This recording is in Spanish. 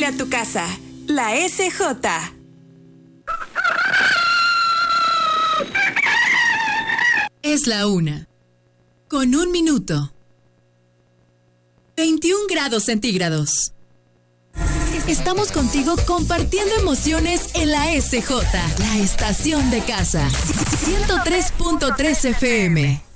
huele a tu casa. La SJ. Es la 1. Con 1 minuto. 21 grados centígrados. Estamos contigo compartiendo emociones en la SJ, la estación de casa. 103.3 FM.